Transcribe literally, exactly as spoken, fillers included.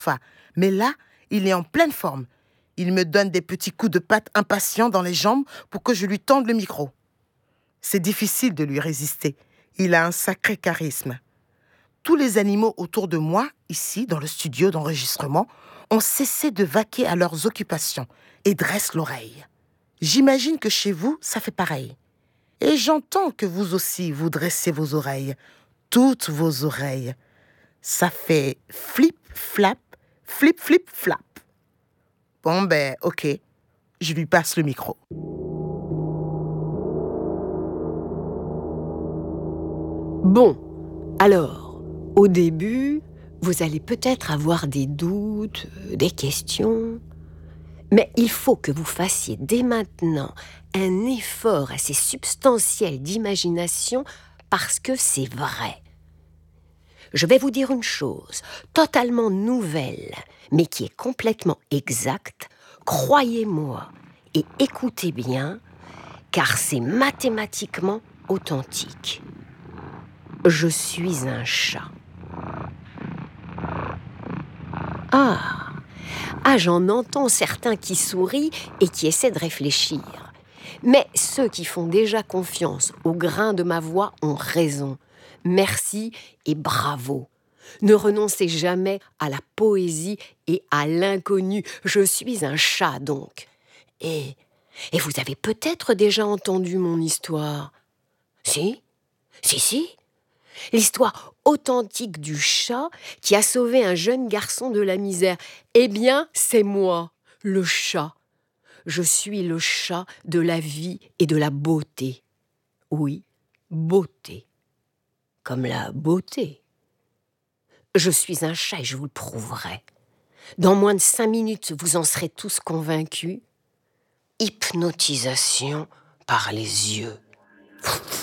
Enfin, mais là, il est en pleine forme. Il me donne des petits coups de patte impatients dans les jambes pour que je lui tende le micro. C'est difficile de lui résister. Il a un sacré charisme. Tous les animaux autour de moi, ici, dans le studio d'enregistrement, ont cessé de vaquer à leurs occupations et dressent l'oreille. J'imagine que chez vous, ça fait pareil. Et j'entends que vous aussi, vous dressez vos oreilles, toutes vos oreilles. Ça fait flip, flap, flip, flip, flap. Bon ben, ok, je lui passe le micro. Bon, alors, au début, vous allez peut-être avoir des doutes, des questions, mais il faut que vous fassiez dès maintenant un effort assez substantiel d'imagination parce que c'est vrai. Je vais vous dire une chose, totalement nouvelle, mais qui est complètement exacte, croyez-moi et écoutez bien, car c'est mathématiquement authentique. Je suis un chat. Ah, ah, j'en entends certains qui sourient et qui essaient de réfléchir. Mais ceux qui font déjà confiance au grain de ma voix ont raison. Merci et bravo. Ne renoncez jamais à la poésie et à l'inconnu. Je suis un chat donc. Et, et vous avez peut-être déjà entendu mon histoire. Si, si, si. L'histoire authentique du chat qui a sauvé un jeune garçon de la misère. Eh bien, c'est moi, le chat. Je suis le chat de la vie et de la beauté. Oui, beauté. Comme la beauté. Je suis un chat et je vous le prouverai. Dans moins de cinq minutes, vous en serez tous convaincus. Hypnotisation par les yeux.